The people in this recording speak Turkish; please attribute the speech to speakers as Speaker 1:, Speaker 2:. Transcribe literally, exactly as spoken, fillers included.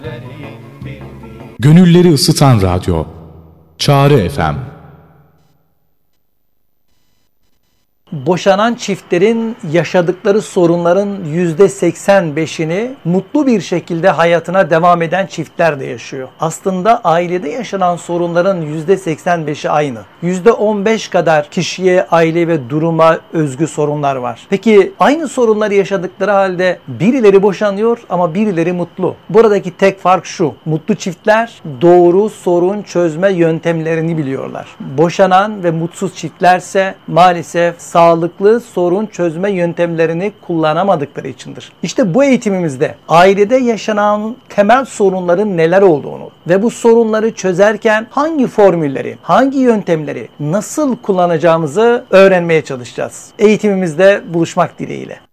Speaker 1: Gönülleri ısıtan radyo, Çağrı F M.
Speaker 2: Boşanan çiftlerin yaşadıkları sorunların yüzde seksen beşini mutlu bir şekilde hayatına devam eden çiftler de yaşıyor. Aslında ailede yaşanan sorunların yüzde seksen beşi aynı. yüzde on beş kadar kişiye, aile ve duruma özgü sorunlar var. Peki aynı sorunları yaşadıkları halde birileri boşanıyor ama birileri mutlu. Buradaki tek fark şu: mutlu çiftler doğru sorun çözme yöntemlerini biliyorlar. Boşanan ve mutsuz çiftlerse maalesef sağlıklı sorun çözme yöntemlerini kullanamadıkları içindir. İşte bu eğitimimizde ailede yaşanan temel sorunların neler olduğunu ve bu sorunları çözerken hangi formülleri, hangi yöntemleri nasıl kullanacağımızı öğrenmeye çalışacağız. Eğitimimizde buluşmak dileğiyle.